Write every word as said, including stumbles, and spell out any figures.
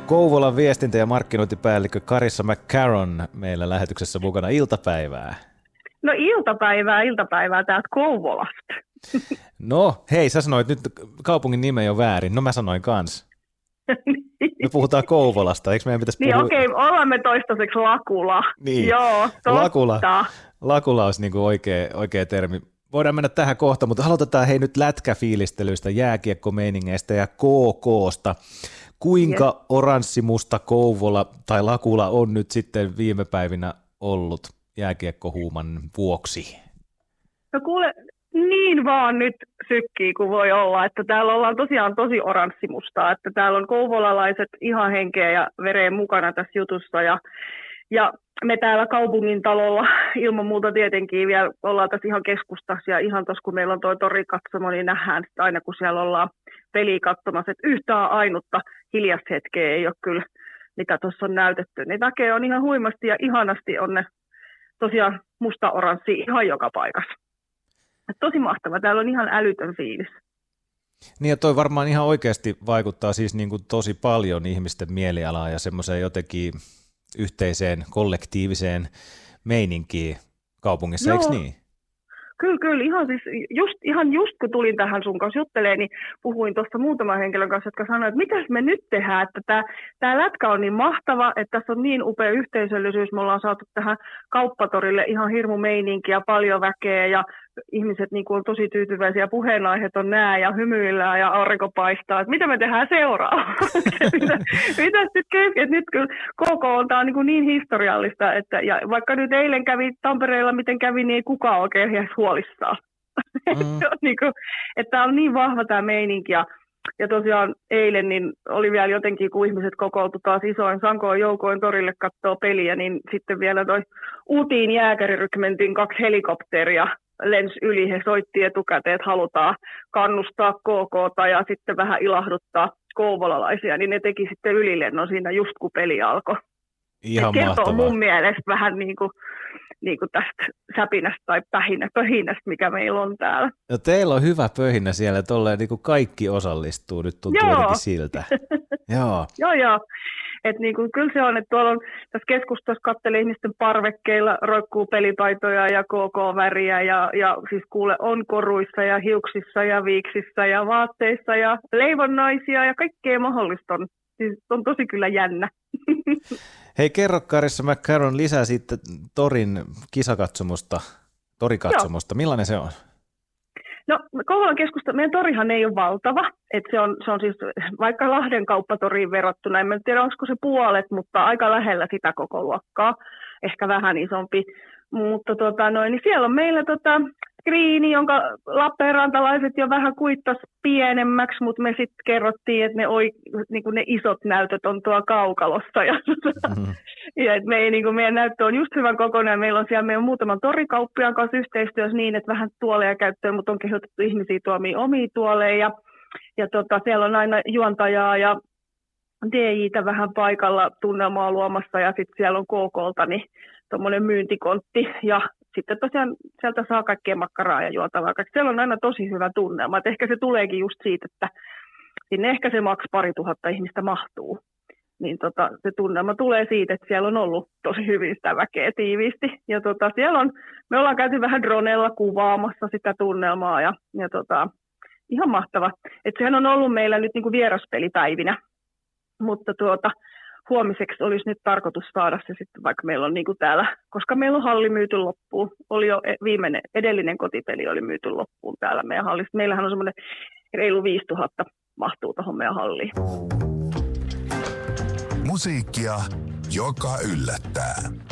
Kouvolan viestintä- ja markkinointipäällikkö Carissa McCarron meillä lähetyksessä mukana. Iltapäivää. No iltapäivää, iltapäivää täältä Kouvolasta. No hei, sä sanoit nyt kaupungin nimen jo väärin. No mä sanoin kans. Me puhutaan Kouvolasta, eikö meidän pitäisi puhua? Niin okei, okay, ollaan me toistaiseksi Lakula. Niin. Joo, totta. Lakula, Lakula olisi niin kuin oikea, oikea termi. Voidaan mennä tähän kohta, mutta aloitetaan hei nyt lätkäfiilistelyistä, jääkiekkomeiningeistä ja K K:sta. Kuinka yes. oranssimusta Kouvola tai Lakula on nyt sitten viime päivinä ollut jääkiekkohuuman vuoksi? No kuule, niin vaan nyt sykkii kuin voi olla, että täällä ollaan tosiaan tosi oranssimustaa, että täällä on kouvolalaiset ihan henkeä ja vereen mukana tässä jutussa ja, ja me täällä kaupungin talolla ilman muuta tietenkin vielä ollaan tässä ihan keskustassa ja ihan tuossa kun meillä on toi torikatsomo, niin nähdään sitä aina kun siellä ollaan peliä katsomassa, että yhtään ainutta hiljasta hetkeä ei ole kyllä, mitä tuossa on näytetty. Niin väkeä on ihan huimasti ja ihanasti on ne tosiaan musta-oranssi ihan joka paikassa. Et tosi mahtava, täällä on ihan älytön fiilis. Niin ja toi varmaan ihan oikeasti vaikuttaa siis niin kuin tosi paljon ihmisten mielialaan ja semmoiseen jotenkin yhteiseen kollektiiviseen meininkiin kaupungissa, eikö niin? Kyllä, kyllä. Ihan, siis just, ihan just kun tulin tähän sun kanssa juttelemaan, niin puhuin tuossa muutaman henkilön kanssa, jotka sanoivat, että mitäs me nyt tehdään, että tämä, tämä lätkä on niin mahtava, että tässä on niin upea yhteisöllisyys, me ollaan saatu tähän kauppatorille ihan hirmu meininki ja paljon väkeä ja ihmiset niin kuin on tosi tyytyväisiä, puheenaiheet on nää ja hymyillään ja aurinko paistaa, että mitä me tehdään seuraavaksi? mitä, mitä sitten että nyt kyllä K K on tämä niin, niin historiallista, että ja vaikka nyt eilen kävi Tampereella, miten kävi, niin ei kukaan oikein edes huolissaan. Mm. niin kuin, että tämä on niin vahva tämä meininki ja, ja tosiaan eilen niin oli vielä jotenkin, kun ihmiset kokoontui taas isoin sankoin joukoin torille katsoo peliä, niin sitten vielä toi Uutiin jääkärirykmentin kaksi helikopteria lensi yli, he soitti etukäteen, että halutaan kannustaa K K:ta ja sitten vähän ilahduttaa kouvolalaisia, niin ne teki sitten ylilennon siinä just kun peli alkoi. Ihan kertoo mahtavaa. Mun mielestä vähän niin kuin, niin kuin tästä säpinästä tai pöhinästä, mikä meillä on täällä. No teillä on hyvä pöhinä siellä, tolleen niin kuin kaikki osallistuu, nyt tuntuu joo. jotenkin siltä. joo. joo, joo. Että niin kuin, kyllä se on, että tuolla on tässä keskustassa katselee ihmisten parvekkeilla, roikkuu pelipaitoja ja K K-väriä ja, ja siis kuule on koruissa ja hiuksissa ja viiksissä ja vaatteissa ja leivonnaisia ja kaikkea mahdollista on. Siis on tosi kyllä jännä. Hei, kerro Carissa McCarron lisää siitä torin kisakatsomusta, torikatsomusta. Joo. Millainen se on? No Kouvolan keskusta, meidän torihan ei ole valtava, että se on, se on siis vaikka Lahden kauppatoriin verrattuna, en tiedä onko se puolet, mutta aika lähellä sitä koko luokkaa, ehkä vähän isompi, mutta tota noin, niin siellä on meillä tota skriini, jonka Lappeenrantalaiset jo vähän kuittas pienemmäksi, mutta me sitten kerrottiin, että ne, oi, niin ne isot näytöt on tuolla kaukalossa. Ja, mm-hmm. ja et me ei, niin meidän näyttö on just hyvän kokonaan. Meillä on siellä meidän muutaman torikauppiaan kanssa yhteistyössä niin, että vähän tuoleja käyttöön, mutta on kehotettu ihmisiä tuomiin omia tuoleja. Ja, ja tota, siellä on aina juontajaa ja D J:tä vähän paikalla tunnelmaa luomassa ja sitten siellä on K K:lta niin tuommoinen myyntikontti ja sitten tosiaan sieltä saa kaikkea makkaraa ja juotavaa. Siellä on aina tosi hyvä tunnelma. Et ehkä se tuleekin just siitä, että sinne ehkä se maks pari tuhatta ihmistä mahtuu. Niin tota, se tunnelma tulee siitä, että siellä on ollut tosi hyvin sitä väkeä tiiviisti. Ja tota, siellä on, me ollaan käyty vähän dronella kuvaamassa sitä tunnelmaa ja, ja tota, ihan mahtava. Et sehän on ollut meillä nyt niinku vieraspelipäivinä, mutta tuota, huomiseksi olisi nyt tarkoitus saada se sitten, vaikka meillä on niin kuin täällä, koska meillä on halli myyty loppuun. Oli jo viimeinen, edellinen kotipeli oli myyty loppuun täällä meidän hallissa. Meillähän on semmoinen reilu viisituhatta mahtuu tuohon meidän halliin. Musiikkia, joka yllättää.